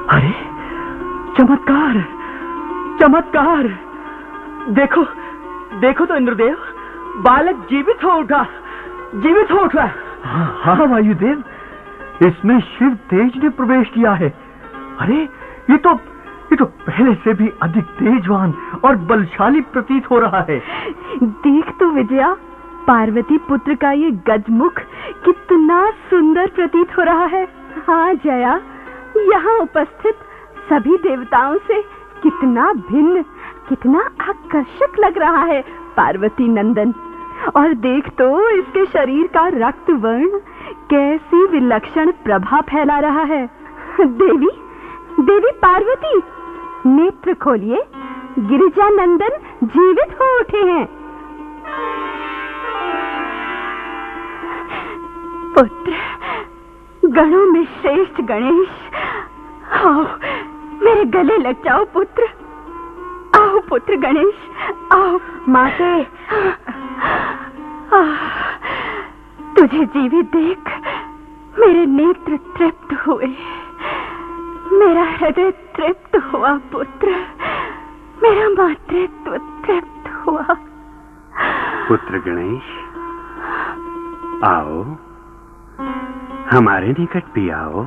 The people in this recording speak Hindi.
अरे चमत्कार, चमत्कार! देखो देखो तो इंद्रदेव, बालक जीवित हो उठा, जीवित हो उठा। हाँ वायुदेव, इसमें शिव तेज ने प्रवेश किया है। अरे ये तो पहले से भी अधिक तेजवान और बलशाली प्रतीत हो रहा है। देख तो विजया, पार्वती पुत्र का ये गजमुख कितना सुंदर प्रतीत हो रहा है। हाँ जया, यहाँ उपस्थित सभी देवताओं से कितना भिन्न, कितना आकर्षक लग रहा है पार्वती नंदन। और देख तो इसके शरीर का रक्त वर्ण कैसी विलक्षण प्रभा फैला रहा है। देवी, देवी पार्वती, नेत्र खोलिए, गिरिजा नंदन जीवित हो उठे हैं। पुत्र, गणों में श्रेष्ठ गणेश, आओ मेरे गले लग जाओ पुत्र। आओ पुत्र गणेश, आओ। माते, तुझे जीवित देख मेरे नेत्र तृप्त हुए, मेरा हृदय तृप्त हुआ पुत्र, मेरा मातृत्व तृप्त हुआ। पुत्र गणेश, आओ, हमारे निकट भी आओ।